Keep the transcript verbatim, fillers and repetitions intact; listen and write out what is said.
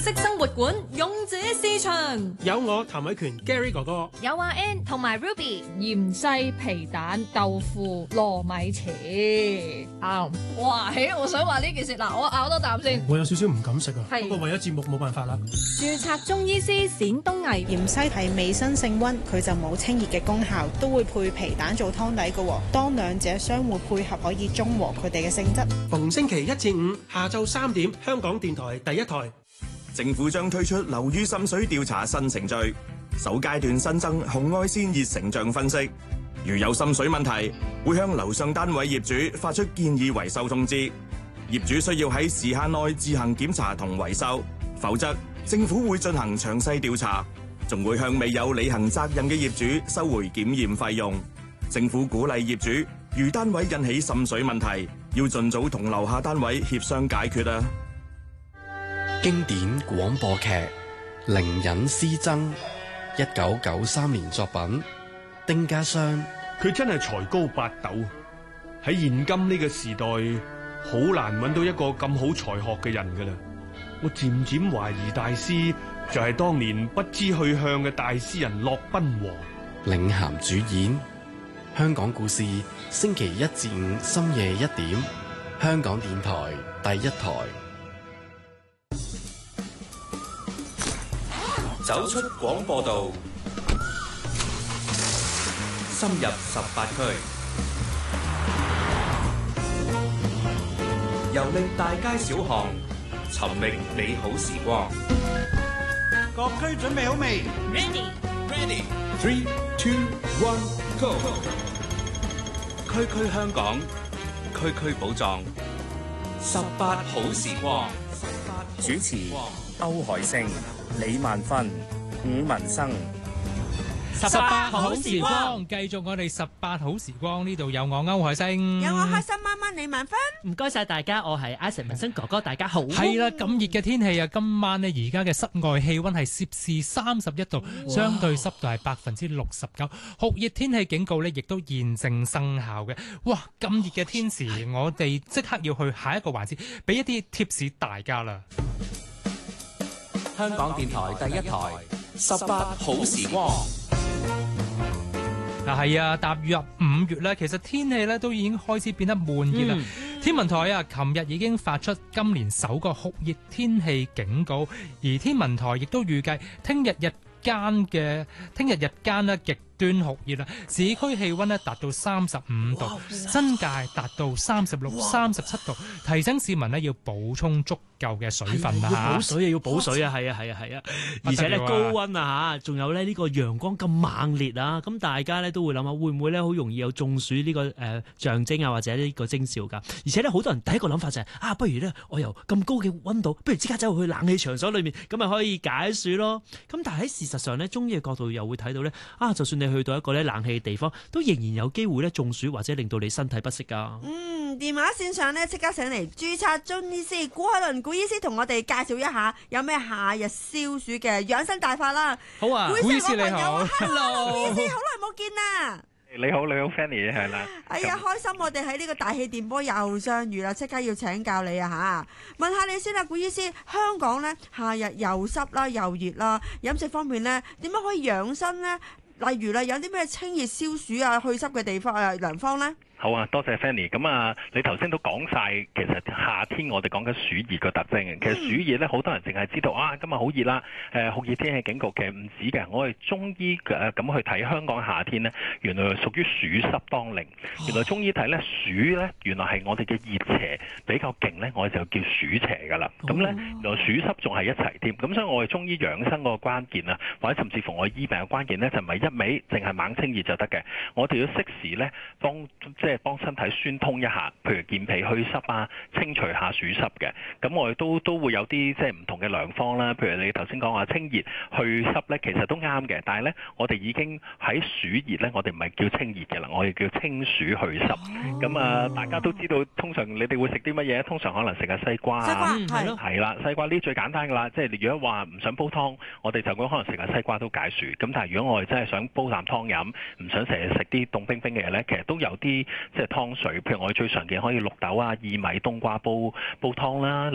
色生活館勇者市場， 有我譚偉權 Gary 哥哥， 有阿 Ann 同埋 Ruby， 芫茜皮蛋豆腐糯米糍啱。哇！嘿，我想話呢件事嗱，我咬多啖先。 我有少少唔敢食啊， 係不過為咗節目冇辦法啦。 註冊中醫師冼東毅， 芫茜係味辛性溫，佢就冇清熱嘅功效，都會配皮蛋做湯底嘅。當兩者相互配合，可以中和佢哋嘅性質。 逢星期一至五下晝三點，香港電台第一台。 政府將推出樓宇滲水調查新程序，首階段新增紅外線熱成像分析。如有滲水問題，會向樓上單位業主發出建議維修通知。業主需要喺時限內自行檢查同維修，否則政府會進行詳細調查，仲會向未有履行責任嘅業主收回檢驗費用。政府鼓勵業主，如單位引起滲水問題，要盡早同樓下單位協商解決啊！ 經典廣播劇《靈隱詩僧》，一九九三年作品。丁家湘， 佢真係才高八斗，喺現今呢個時代，好難揾到一個咁好才學嘅人噶啦。我漸漸懷疑大師就係當年不知去向嘅大詩人駱賓王。 領銜主演，香港故事，星期一至五深夜一點，香港電台第一台。 走出廣播道，深入十八區，遊歷大街小巷，尋覓美好時光。 各區準備好未 ？Ready, ready. Three, two, one, go. 區區香港，區區寶藏，十八好時光。 主持歐海星、李萬芬、伍文生。 十八好時光，繼續我哋十八好時光，呢度有我歐海星， 有我開心媽媽李萬芬。 唔該晒大家，我係 Isaac 文生哥哥，大家好。 係啦，咁熱嘅天氣啊，今晚呢，而家嘅室外氣溫係攝氏三十一度，相對濕度係百分之六十九，酷熱天氣警告呢亦都現正生效嘅。哇，咁熱嘅天時，我哋即刻要去下一個環節，俾一啲貼士大家啦。 香港電台第一台十八好時光。 嗱係啊，踏入五月咧，其實天氣咧都已經開始變得悶熱啦。嗯、天文台啊，琴日已經發出今年首個酷熱天氣警告，而天文台亦都預計聽日日間嘅聽日日間咧極端酷熱啦，市區氣溫咧達到三十五度，新界達到三十六、三十七度，提醒市民咧要補充足夠嘅水分啦。 要補水啊，要補水啊，係啊，係啊，係啊，而且咧高溫啊嚇，仲有咧呢個陽光咁猛烈啊，咁大家咧都會諗下會唔會咧好容易有中暑呢個誒象徵啊，或者呢個徵兆㗎？而且咧好多人第一個諗法就係啊，不如咧我由咁高嘅溫度，不如即刻走去冷氣場所裏面，咁咪可以解暑咯。咁但係喺事實上咧，中醫嘅角度又會睇到咧啊，就算你去到一個咧冷氣嘅地方，都仍然有機會咧中暑或者令到你身體不適噶。 嗯，電話線上咧即刻請嚟註冊中醫師古海倫古醫師同我哋介紹一下有咩夏日消暑嘅養生大法啦。 好啊，古醫師你好 ，Hello， 古醫師好耐冇見啦。 你好，你好 Fanny 係啦。 哎呀，開心我哋喺呢個大氣電波又相遇啦，即刻要請教你啊吓！問下你先啦，古醫師，香港咧夏日又濕啦又熱啦，飲食方面咧點樣可以養生咧？例如啦，有啲咩清熱消暑啊、去濕嘅地方啊、良方咧？ 好啊，多謝 Fanny。咁啊，你頭先都講晒，其實夏天我哋講緊暑熱嘅特徵嘅。其實暑熱咧，好多人淨係知道啊，今日好熱啦，誒酷熱天氣警告，其實唔止嘅。我哋中醫誒咁去睇香港夏天咧，原來屬於暑濕當令。原來中醫睇咧暑咧，原來係我哋嘅熱邪比較勁咧，我哋就叫暑邪㗎啦。咁咧，原來暑濕仲係一齊添。咁所以我哋中醫養生個關鍵啊，或者甚至乎我醫病嘅關鍵咧，就唔係一味淨係猛清熱就得嘅。我哋要適時咧幫即係幫身體宣通一下，譬如健脾祛濕啊，清除下暑濕嘅。咁我哋都都會有啲即係唔同嘅良方啦。譬如你頭先講話清熱去濕咧，其實都啱嘅。但係咧，我哋已經喺暑熱咧，我哋唔係叫清熱嘅啦，我哋叫清暑去濕。咁啊，大家都知道，通常你哋會食啲乜嘢？通常可能食下西瓜啊， 西瓜係咯， 係啦，西瓜呢最簡單㗎啦。即係你如果話唔想煲湯，我哋就講可能食下西瓜都解暑。咁但係如果我哋真係想煲啖湯飲，唔想成日食啲凍冰冰嘅嘢咧，其實都有啲即係湯水，譬如我哋最常見可以綠豆啊、薏米、冬瓜煲煲湯啦。